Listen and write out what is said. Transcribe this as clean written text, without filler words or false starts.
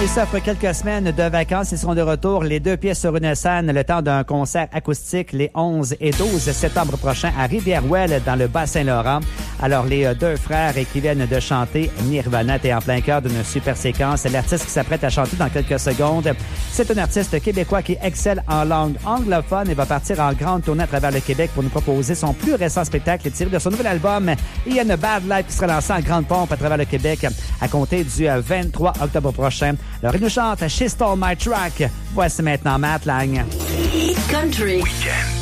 Ils s'offrent quelques semaines de vacances. Ils seront de retour les 2 pieds sur une scène le temps d'un concert acoustique les 11 et 12 septembre prochains à Rivière-Ouelle dans le Bas-Saint-Laurent. Alors, les 2 frères qui viennent de chanter Nirvana est en plein cœur d'une super séquence. L'artiste qui s'apprête à chanter dans quelques secondes, c'est un artiste québécois qui excelle en langue anglophone et va partir en grande tournée à travers le Québec pour nous proposer son plus récent spectacle tiré de son nouvel album Il y a une Bad Life qui sera lancé en grande pompe à travers le Québec à compter du 23 octobre prochain. Alors, il nous chante She Stole My Track. Voici maintenant Matt Lang. Country. Weekend.